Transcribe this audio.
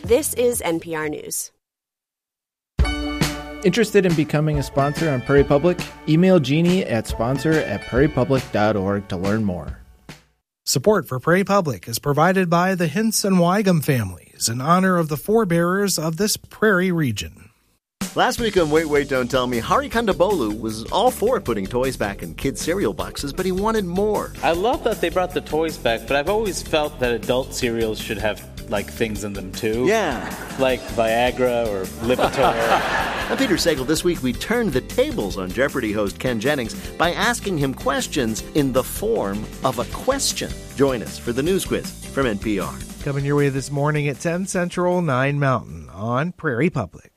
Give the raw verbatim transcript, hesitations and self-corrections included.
This is N P R News. Interested in becoming a sponsor on Prairie Public? Email Jeannie at sponsor at prairie public dot org to learn more. Support for Prairie Public is provided by the Hintz and Weigum families in honor of the forebearers of this prairie region. Last week on Wait, Wait, Don't Tell Me, Hari Kondabolu was all for putting toys back in kids' cereal boxes, but he wanted more. I love that they brought the toys back, but I've always felt that adult cereals should have, like, things in them, too. Yeah. Like Viagra or Lipitor. I'm Peter Sagal. This week we turned the tables on Jeopardy host Ken Jennings by asking him questions in the form of a question. Join us for the News Quiz from N P R. Coming your way this morning at ten Central, nine Mountain on Prairie Public.